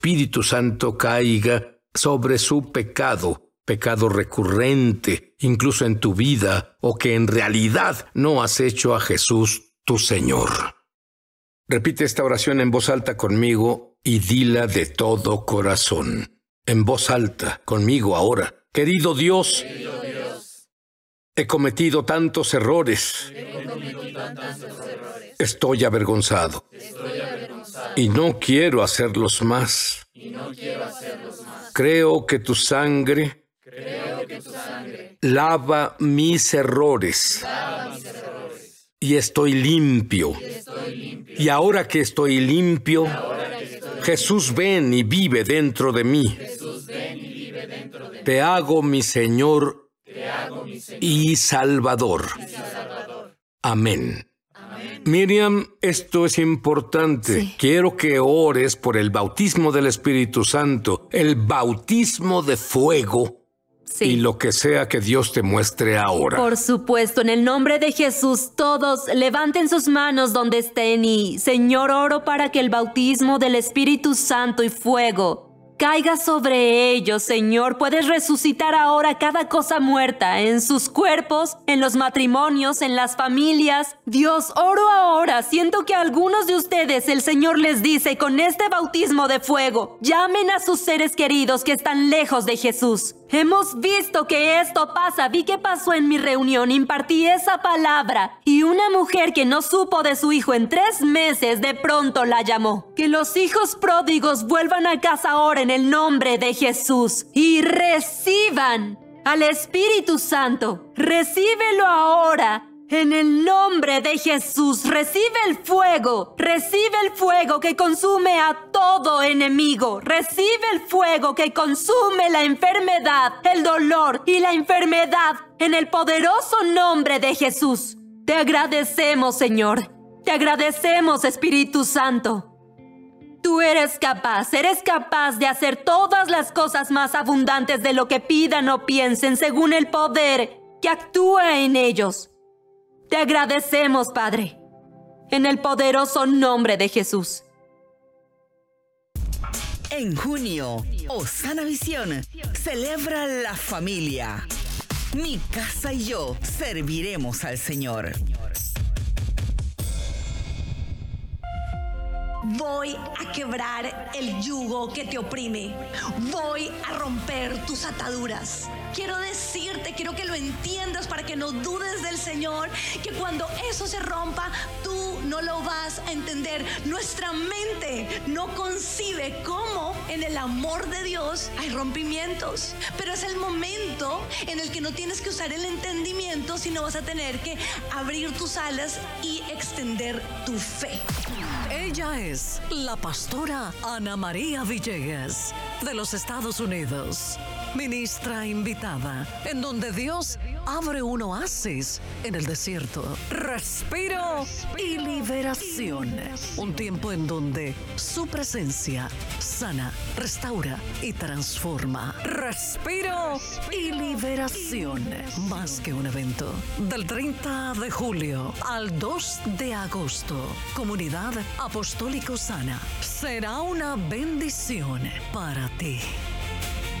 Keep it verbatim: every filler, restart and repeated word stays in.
Espíritu Santo caiga sobre su pecado, pecado recurrente, incluso en tu vida, o que en realidad no has hecho a Jesús tu Señor. Repite esta oración en voz alta conmigo y dila de todo corazón. En voz alta, conmigo ahora. Querido Dios, Querido Dios, he cometido tantos errores. he cometido tantos errores. Estoy avergonzado. Estoy avergonzado Y no quiero hacerlos más. y no quiero hacerlos más. Creo que tu sangre Creo que tu sangre lava mis errores. lava mis errores. Y estoy limpio. Estoy limpio. Y ahora que estoy limpio, Ahora que estoy Jesús, ven y vive dentro de mí. Jesús, ven y vive dentro de mí. Te hago mi Señor Te hago mi Señor y Salvador. y Salvador. Amén. Amén. Miriam, esto es importante. Sí. Quiero que ores por el bautismo del Espíritu Santo, el bautismo de fuego Sí. y lo que sea que Dios te muestre ahora. Por supuesto, en el nombre de Jesús, todos levanten sus manos donde estén y, Señor, oro para que el bautismo del Espíritu Santo y fuego caiga sobre ellos, Señor. Puedes resucitar ahora cada cosa muerta en sus cuerpos, en los matrimonios, en las familias. Dios, oro ahora. Siento que a algunos de ustedes el Señor les dice con este bautismo de fuego, llamen a sus seres queridos que están lejos de Jesús. Hemos visto que esto pasa. Vi que pasó en mi reunión. Impartí esa palabra y una mujer que no supo de su hijo en tres meses de pronto la llamó. Que los hijos pródigos vuelvan a casa ahora en el nombre de Jesús y reciban al Espíritu Santo. Recíbelo ahora. En el nombre de Jesús, recibe el fuego, recibe el fuego que consume a todo enemigo, recibe el fuego que consume la enfermedad, el dolor y la enfermedad, en el poderoso nombre de Jesús. Te agradecemos, Señor, te agradecemos, Espíritu Santo. Tú eres capaz, eres capaz de hacer todas las cosas más abundantes de lo que pidan o piensen según el poder que actúa en ellos. Te agradecemos, Padre, en el poderoso nombre de Jesús. En junio, Osana Visión celebra la familia. Mi casa y yo serviremos al Señor. Voy a quebrar el yugo que te oprime. Voy a romper tus ataduras. Quiero decirte, quiero que lo entiendas para que no dudes del Señor, que cuando eso se rompa, tú no lo vas a entender. Nuestra mente no concibe cómo en el amor de Dios hay rompimientos. Pero es el momento en el que no tienes que usar el entendimiento, sino vas a tener que abrir tus alas y extender tu fe. Ella es la pastora Ana María Villegas, de los Estados Unidos. Ministra invitada, en donde Dios abre un oasis en el desierto. Respiro y liberación. Un tiempo en donde su presencia sana, restaura y transforma. Respiro y liberación. Más que un evento. Del treinta de julio al dos de agosto. Comunidad Apostólico Sana. Será una bendición para ti.